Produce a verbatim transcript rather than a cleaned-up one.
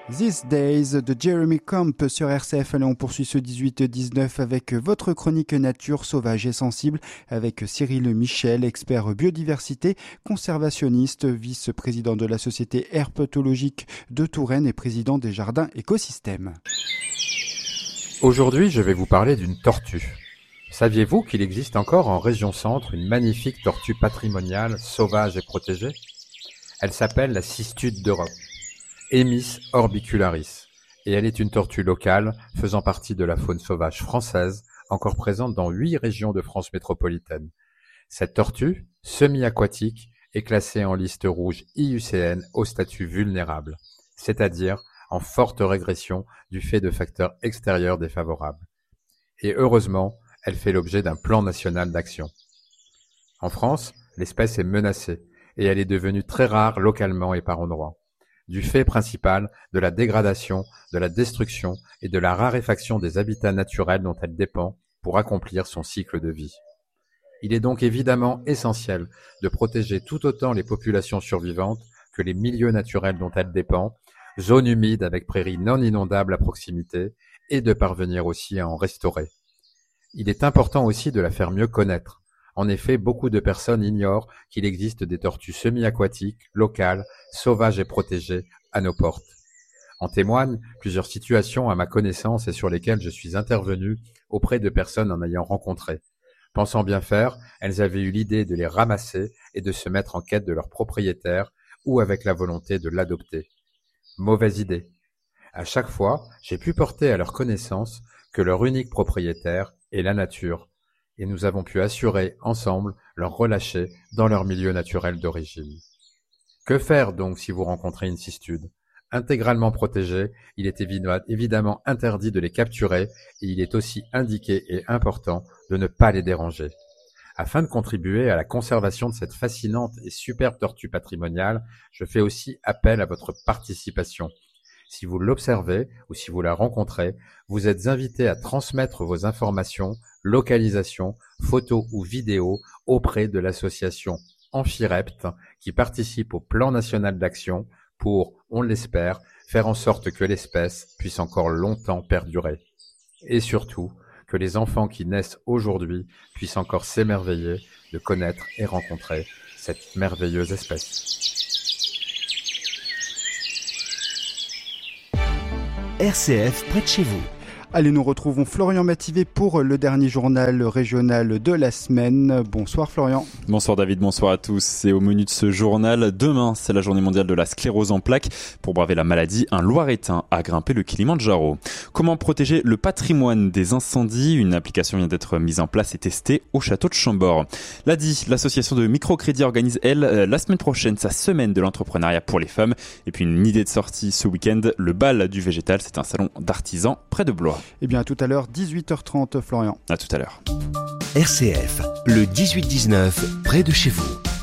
These Days de Jeremy Camp sur R C F. Allez, on poursuit ce dix-huit dix-neuf avec votre chronique nature sauvage et sensible avec Cyril Michel, expert biodiversité, conservationniste, vice-président de la Société herpétologique de Touraine et président des jardins écosystèmes. Aujourd'hui, je vais vous parler d'une tortue. Saviez-vous qu'il existe encore en région centre une magnifique tortue patrimoniale, sauvage et protégée ? Elle s'appelle la cistude d'Europe, Emys orbicularis, et elle est une tortue locale faisant partie de la faune sauvage française, encore présente dans huit régions de France métropolitaine. Cette tortue, semi-aquatique, est classée en liste rouge I U C N au statut vulnérable, c'est-à-dire en forte régression du fait de facteurs extérieurs défavorables. Et heureusement, elle fait l'objet d'un plan national d'action. En France, l'espèce est menacée et elle est devenue très rare localement et par endroits, du fait principal de la dégradation, de la destruction et de la raréfaction des habitats naturels dont elle dépend pour accomplir son cycle de vie. Il est donc évidemment essentiel de protéger tout autant les populations survivantes que les milieux naturels dont elle dépend, zones humides avec prairies non inondables à proximité, et de parvenir aussi à en restaurer. Il est important aussi de la faire mieux connaître. En effet, beaucoup de personnes ignorent qu'il existe des tortues semi-aquatiques, locales, sauvages et protégées à nos portes. En témoignent plusieurs situations à ma connaissance et sur lesquelles je suis intervenu auprès de personnes en ayant rencontré. Pensant bien faire, elles avaient eu l'idée de les ramasser et de se mettre en quête de leur propriétaire ou avec la volonté de l'adopter. Mauvaise idée. À chaque fois, j'ai pu porter à leur connaissance que leur unique propriétaire est la nature, et nous avons pu assurer ensemble leur relâcher dans leur milieu naturel d'origine. Que faire donc si vous rencontrez une cistude ? Intégralement protégée, il est évidemment interdit de les capturer et il est aussi indiqué et important de ne pas les déranger. Afin de contribuer à la conservation de cette fascinante et superbe tortue patrimoniale, je fais aussi appel à votre participation. Si vous l'observez ou si vous la rencontrez, vous êtes invité à transmettre vos informations, localisation, photos ou vidéos auprès de l'association Amphirept qui participe au plan national d'action pour, on l'espère, faire en sorte que l'espèce puisse encore longtemps perdurer. Et surtout, que les enfants qui naissent aujourd'hui puissent encore s'émerveiller de connaître et rencontrer cette merveilleuse espèce. R C F près de chez vous. Allez, nous retrouvons Florian Mativé pour le dernier journal régional de la semaine. Bonsoir Florian. Bonsoir David, bonsoir à tous. C'est au menu de ce journal. Demain, c'est la journée mondiale de la sclérose en plaques. Pour braver la maladie, un Loiretain a grimpé le Kilimandjaro. Comment protéger le patrimoine des incendies ? Une application vient d'être mise en place et testée au château de Chambord. L'A D I, l'association de microcrédit, organise, elle, la semaine prochaine, sa semaine de l'entrepreneuriat pour les femmes. Et puis une idée de sortie ce week-end, le bal du végétal, c'est un salon d'artisans près de Blois. Eh bien, à tout à l'heure, dix-huit heures trente, Florian. À tout à l'heure. R C F, le dix-huit dix-neuf, près de chez vous.